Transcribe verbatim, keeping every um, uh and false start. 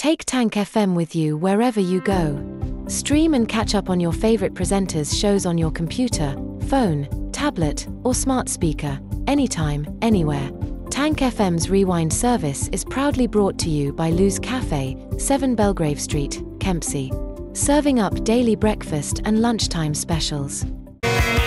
Take Tank F M with you wherever you go. Stream and catch up on your favorite presenters' shows on your computer, phone, tablet, or smart speaker, anytime, anywhere. Tank F M's Rewind service is proudly brought to you by Lou's Cafe, seven Belgrave Street, Kempsey. Serving up daily breakfast and lunchtime specials.